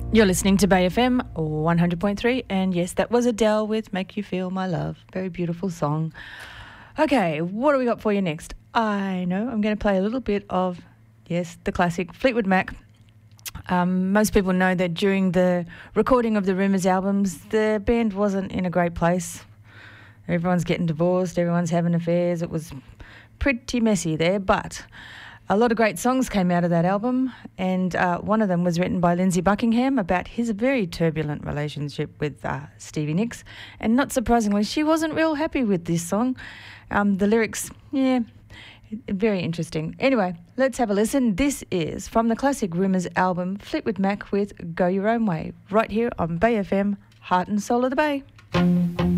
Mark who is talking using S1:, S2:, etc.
S1: You're listening to Bay FM 100.3, and yes, that was Adele with Make You Feel My Love. Very beautiful song. Okay, what do we got for you next? I know I'm going to play a little bit of, yes, the classic Fleetwood Mac. Most people know that during the recording of the Rumours albums, the band wasn't in a great place. Everyone's getting divorced, everyone's having affairs. It was pretty messy there, but a lot of great songs came out of that album, and one of them was written by Lindsey Buckingham about his very turbulent relationship with Stevie Nicks. And not surprisingly, she wasn't real happy with this song. The lyrics, very interesting. Anyway, let's have a listen. This is from the classic Rumours album, Fleetwood Mac with Go Your Own Way, right here on Bay FM, Heart and Soul of the Bay.